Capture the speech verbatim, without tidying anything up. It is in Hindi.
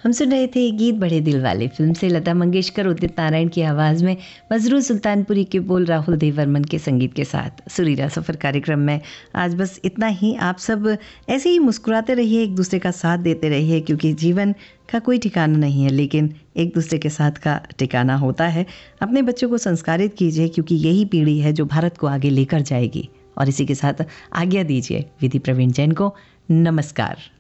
हम सुन रहे थे गीत बड़े दिल वाले फिल्म से लता मंगेशकर उदित नारायण की आवाज़ में मजरू सुल्तानपुरी के बोल राहुल देववर्मन के संगीत के साथ सुरीला सफ़र कार्यक्रम में आज बस इतना ही। आप सब ऐसे ही मुस्कुराते रहिए, एक दूसरे का साथ देते रहिए, क्योंकि जीवन का कोई ठिकाना नहीं है लेकिन एक दूसरे के साथ का ठिकाना होता है। अपने बच्चों को संस्कारित कीजिए क्योंकि यही पीढ़ी है जो भारत को आगे लेकर जाएगी। और इसी के साथ आज्ञा दीजिए विधि प्रवीण जैन को। नमस्कार।